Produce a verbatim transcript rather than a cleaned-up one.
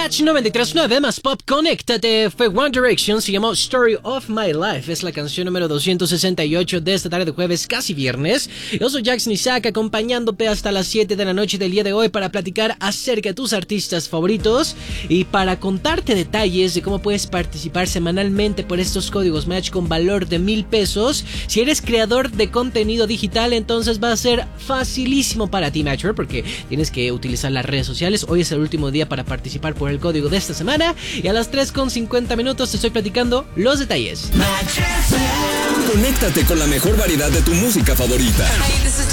Match noventa y tres punto nueve más Pop, conéctate. Fue One Direction, se llamó Story of My Life. Es la canción número doscientos sesenta y ocho de esta tarde de jueves, casi viernes. Yo soy Jackson Isaac, acompañándote hasta las siete de la noche del día de hoy para platicar acerca de tus artistas favoritos y para contarte detalles de cómo puedes participar semanalmente por estos códigos Match con valor de mil pesos. Si eres creador de contenido digital, entonces va a ser facilísimo para ti, Matcher, porque tienes que utilizar las redes sociales. Hoy es el último día para participar por el código de esta semana y a las tres con cincuenta minutos te estoy platicando los detalles. Conéctate con la mejor variedad de tu música favorita.